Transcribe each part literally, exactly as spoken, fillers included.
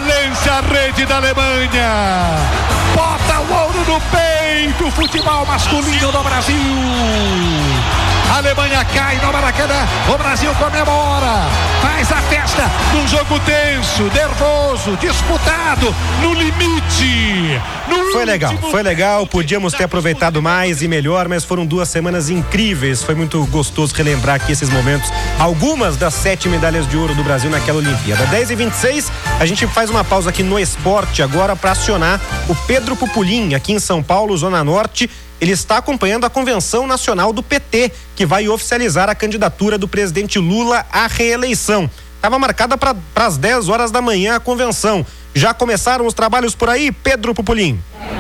Valência, a rede da Alemanha. Bota o ouro no peito. Futebol masculino do Brasil. A Alemanha cai no Maracanã. O Brasil comemora. Faz a festa num jogo tenso, nervoso, disputado, no limite. No foi legal, foi legal. Podíamos ter aproveitado mais e melhor, mas foram duas semanas incríveis. Foi muito gostoso relembrar aqui esses momentos. Algumas das sete medalhas de ouro do Brasil naquela Olimpíada. dez e vinte e seis, a gente faz uma pausa aqui no esporte agora para acionar o Pedro Pupulim, aqui em São Paulo, Zona Norte. Ele está acompanhando a Convenção Nacional do P T, que vai oficializar a candidatura do presidente Lula à reeleição. Estava marcada para as dez horas da manhã a convenção. Já começaram os trabalhos por aí, Pedro Pupulim?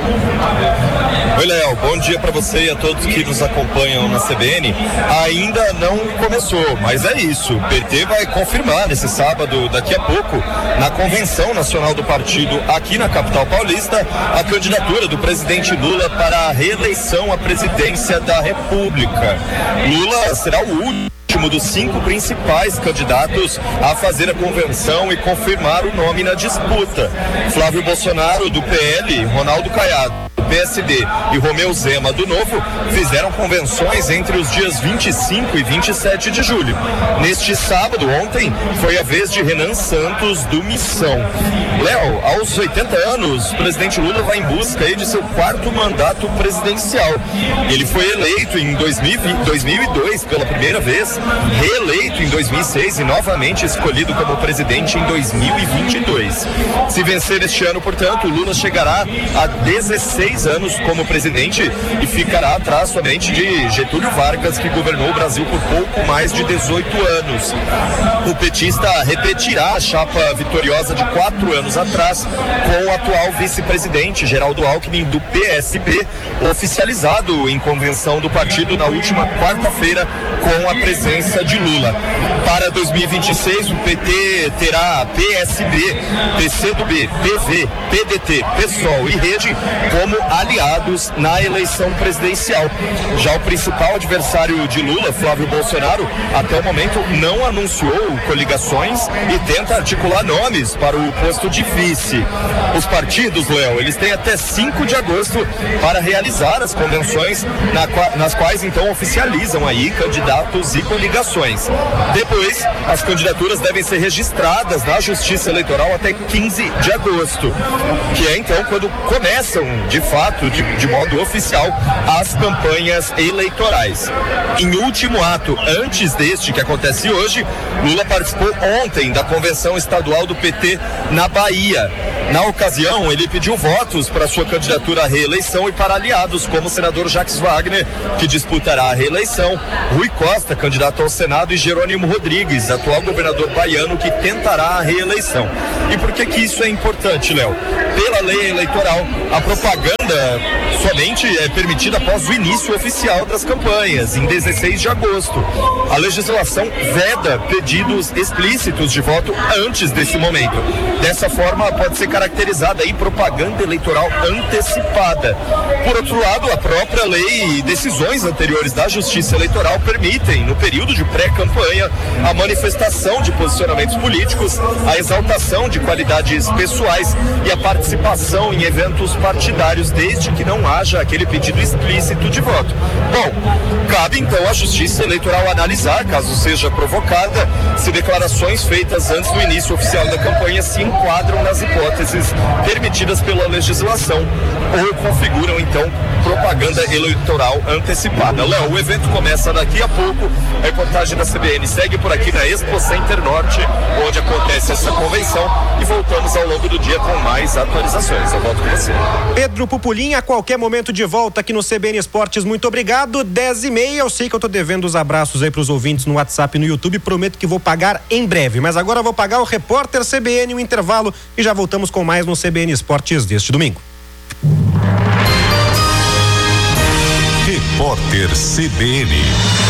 Oi, Léo, bom dia para você e a todos que nos acompanham na C B N. Ainda não começou, mas é isso. O P T vai confirmar nesse sábado, daqui a pouco, na Convenção Nacional do Partido aqui na capital paulista, a candidatura do presidente Lula para a reeleição à presidência da República. Lula será o último dos cinco principais candidatos a fazer a convenção e confirmar o nome na disputa. Flávio Bolsonaro, do P L, Ronaldo Caiado, do P S D e Romeu Zema, do Novo, fizeram convenções entre os dias vinte e cinco e vinte e sete de julho. Neste sábado, ontem, foi a vez de Renan Santos, do Missão. Léo, aos oitenta anos, o presidente Lula vai em busca aí de seu quarto mandato presidencial. Ele foi eleito em dois mil e dois pela primeira vez, reeleito em dois mil e seis e novamente escolhido como presidente em dois mil e vinte e dois. Se vencer este ano, portanto, Lula chegará a dezesseis anos como presidente e ficará atrás somente de Getúlio Vargas, que governou o Brasil por pouco mais de dezoito anos. O petista repetirá a chapa vitoriosa de quatro anos atrás com o atual vice-presidente Geraldo Alckmin, do P S B, oficializado em convenção do partido na última quarta-feira com a presença de Lula. Para dois mil e vinte e seis, o P T terá P S B, P C do B, P V, P D T, PSOL e Rede como aliados na eleição presidencial. Já o principal adversário de Lula, Flávio Bolsonaro, até o momento não anunciou coligações e tenta articular nomes para o posto de vice. Os partidos, Léo, eles têm até cinco de agosto para realizar as convenções na, nas quais então oficializam aí candidatos e coligações. Depois, as candidaturas devem ser registradas na Justiça Eleitoral até quinze de agosto, que é então quando começam, de fato, de, de modo oficial, as campanhas eleitorais. Em último ato, antes deste que acontece hoje, Lula participou ontem da convenção estadual do P T na Bahia. Na ocasião, ele pediu votos para sua candidatura à reeleição e para aliados, como o senador Jacques Wagner, que disputará a reeleição, Rui Costa, candidato ao Senado, e Jerônimo Rodrigues, atual governador baiano, que tentará a reeleição. E por que que isso é importante, Léo? Pela lei eleitoral, a propaganda somente é permitida após o início oficial das campanhas, em dezesseis de agosto. A legislação veda pedidos explícitos de voto antes desse momento. Dessa forma, pode ser caracterizada aí propaganda eleitoral antecipada. Por outro lado, a própria lei e decisões anteriores da Justiça Eleitoral permitem, no período de pré-campanha, a manifestação de posicionamentos políticos, a exaltação de qualidades pessoais e a participação em eventos partidários, desde que não haja aquele pedido explícito de voto. Bom, cabe então à Justiça Eleitoral analisar, caso seja provocada, se declarações feitas antes do início oficial da campanha se enquadram nas hipóteses permitidas pela legislação ou configuram então propaganda eleitoral antecipada. Léo, o evento começa daqui a pouco. A reportagem da C B N segue por aqui na Expo Center Norte, onde acontece essa convenção, e voltamos ao longo do dia com mais atualizações. Eu volto com você. Pedro Pupulim, a qualquer momento de volta aqui no C B N Esportes. Muito obrigado. dez e meia, eu sei que eu tô devendo os abraços aí pros ouvintes no WhatsApp e no YouTube, prometo que vou pagar em breve, mas agora eu vou pagar o repórter C B N, um intervalo, e já voltamos com mais no C B N Esportes deste domingo. Repórter C B N.